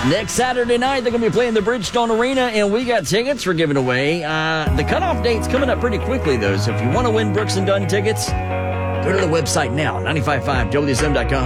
Next Saturday night, they're going to be playing the Bridgestone Arena, and we got tickets for giving away. The cutoff date's coming up pretty quickly, though, so if you want to win Brooks and Dunn tickets, go to the website now, 955WSM.com.